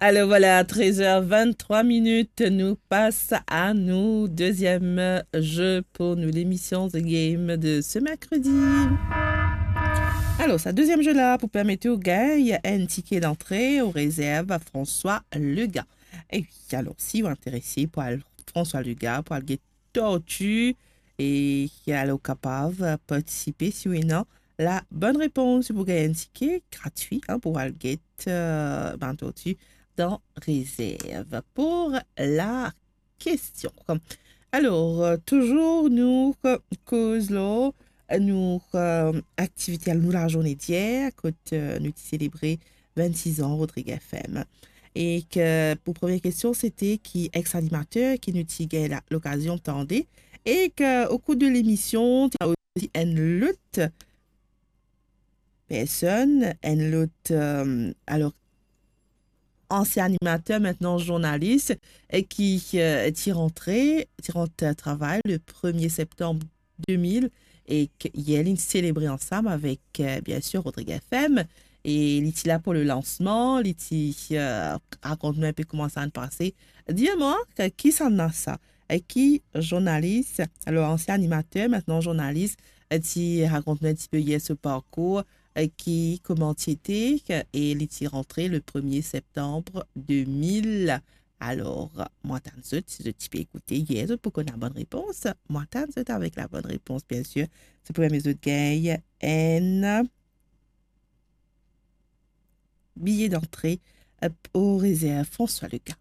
Alors voilà, 13h23 minutes, nous passe à nous deuxième jeu pour nous l'émission The Game de ce mercredi. Alors, ce deuxième jeu là, pour permettre aux gars, il y a un ticket d'entrée aux réserves à François Lega. Et puis, alors, si vous êtes intéressé pour François Lega, pour aller tortue et qui est alors capable de participer, si oui ou non, la bonne réponse pour gagner un ticket gratuit pour aller tortue dans réserve. Pour la question. Alors, toujours nous cause là nous activité à nous la journée d'hier quand nous célébré 26 ans Rodrigue FM et que pour première question c'était qui ex-animateur qui nous tigait l'occasion de tendre et que au cours de l'émission il y a aussi une autre personne une autre alors ancien animateur maintenant journaliste et qui est rentré travail le 1er septembre 2000 et qu'hier, il célébré ensemble avec, bien sûr, Rodrigue FM. Et il était là pour le lancement. Il était, raconte-nous un peu comment ça a passé. Dis-moi, qui s'en a ça? Et qui, journaliste, alors ancien animateur, maintenant journaliste, raconte-nous un petit peu hier ce parcours, qui, comment tu étais, et il était rentré le 1er septembre 2000. Alors, moi, Tanzut, si tu peux écouter, yes, pour qu'on ait la bonne réponse. Moi, Tanzut avec la bonne réponse, bien sûr. C'est pour mes autres gars. N. Billet d'entrée au réserve François Lucas.